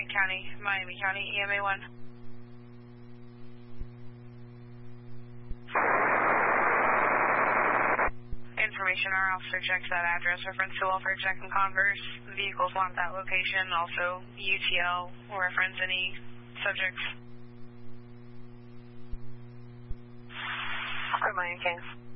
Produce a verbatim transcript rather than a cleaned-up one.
County, Miami County, E M A one. Information, our officer checks that address, reference to welfare check and Converse. Vehicles want that location, also U T L, reference any subjects. Good morning, Kings.